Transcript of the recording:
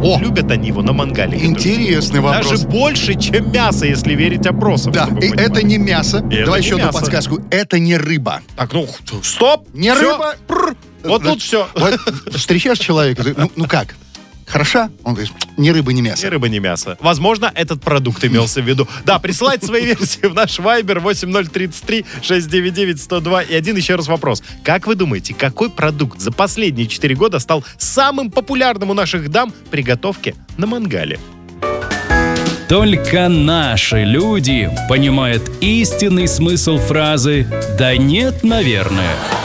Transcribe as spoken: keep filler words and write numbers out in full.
Вот О! любят они его на мангале готовить. Интересный вопрос. Даже больше, чем мясо, если верить опросам. Да, чтобы вы и понимали. это не мясо. И Давай это еще не одну мясо. подсказку. Это не рыба. Так, ну, стоп! Не всё, рыба. пррр. Вот тут все. Вот встречаешь человека, ты, ну, ну как? Хороша? Он говорит, ни рыба, ни мясо. Ни рыба, ни мясо. Возможно, этот продукт имелся в виду. Да, присылайте свои версии в наш Viber восемь ноль тридцать три шестьсот девяносто девять сто два. И один еще раз вопрос. Как вы думаете, какой продукт за последние четыре года стал самым популярным у наших дам при готовке на мангале? Только наши люди понимают истинный смысл фразы «да нет, наверное».